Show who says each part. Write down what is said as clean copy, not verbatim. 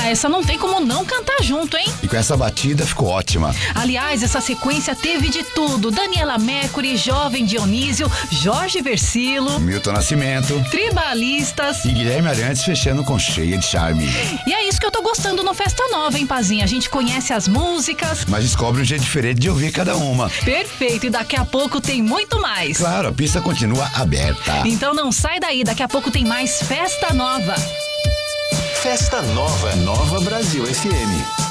Speaker 1: Ah, essa não tem como não cantar junto, hein?
Speaker 2: E com essa batida ficou ótima.
Speaker 1: Aliás, essa sequência teve de tudo. Daniela Mercury, Jovem Dionísio, Jorge Versilo,
Speaker 2: Milton Nascimento
Speaker 1: Tribalistas
Speaker 2: e Guilherme Arantes fechando com Cheia de Charme.
Speaker 1: E é isso que eu tô gostando no Festa Nova, hein, Pazinha? A gente conhece as músicas,
Speaker 2: Mas descobre um jeito diferente de ouvir cada uma.
Speaker 1: perfeito, e daqui a pouco tem muito mais.
Speaker 2: Claro, a pista continua aberta.
Speaker 1: Então não sai daí, daqui a pouco tem mais Festa Nova.
Speaker 3: Festa Nova. Nova Brasil FM.